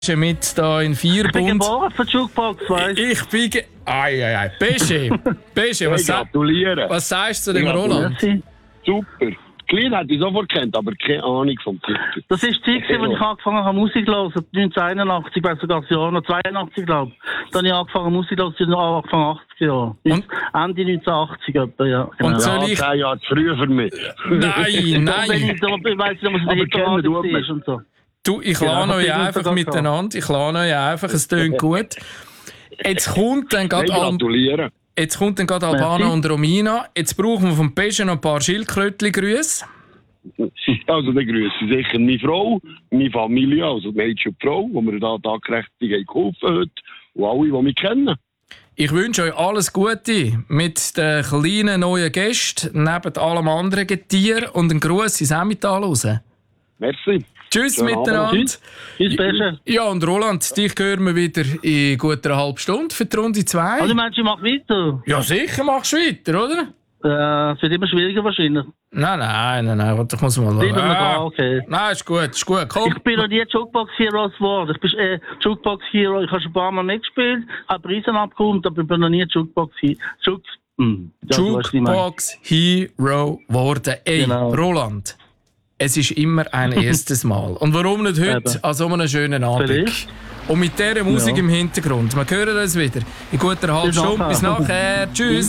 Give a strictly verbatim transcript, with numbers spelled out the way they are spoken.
mit da in Vierbund. Ich bin geboren für Jukebox, weißt du? Ich bin... Ge- ei, ei, ei. Pesche, Pesche, was, sa- gratuliere. was sagst du zu dem Ja, Roland? Merci. Super. Klein hätte ich sofort gekannt, aber keine Ahnung vom Titel. Das ist die Zeit, als ich angefangen habe Musik zu hören, neunzehnhunderteinundachtzig, ich weiß sogar das Jahr noch, zweiundachtzig glaube ich. Dann habe ich angefangen Musik zu hören, in Anfang achtziger Jahre. Und? Ende neunzehnhundert etwa, ja. Genau. Und soll Ja, ich... zehn Jahre zu früh für mich. Nein, Wenn nein. ich, ich weiss nicht, was Aber der kennen Hitler tut man. ist und so. Du, ich Genau, lade euch ich bin einfach sogar miteinander. Ich lade euch einfach, es tönt gut. Jetzt kommt dann Hey, gerade Al- gratulieren. jetzt kommt dann gerade Albana Merci. und Romina. Jetzt brauchen wir vom Pesche noch ein paar Schildkrötli-Grüße. Also, dann grüße ich sicher meine Frau, meine Familie, also Mädchen und Frau, die mir da tagkräftig haben geholfen heute. Und alle, die mich kennen. Ich wünsche euch alles Gute mit den kleinen neuen Gästen, neben allem anderen Getier und einen Gruß ins Emmental raus. Merci. Tschüss Schönen miteinander. Abend. Tschüss, Pesche. Ja, und Roland, dich hören wir wieder in gut einer halben Stunde für die Runde zwei. Also, meinst du, ich mache weiter? Ja, sicher machst du weiter, oder? Äh, es wird immer schwieriger wahrscheinlich. Nein, nein, nein, nein, warte, ich muss mal Bleiben wir Ah. da, okay. Nein, ist gut, ist gut, komm. Ich bin noch nie Jukebox Hero geworden. Ich bin äh, Jukebox Hero. Ich habe schon ein paar Mal mitgespielt, habe Preise abgeholt, aber ich bin noch nie Jukebox Hero. Juk hm. ja, du weißt, was ich meine. Jukebox Hero geworden. Ey, Genau. Roland, es ist immer ein erstes Mal. Und warum nicht heute Eben. an so einem schönen Abend? Vielleicht. Und mit dieser Musik Ja. im Hintergrund. Wir hören uns wieder in guter halben Bis Stunde. nachher. Bis nachher. Tschüss.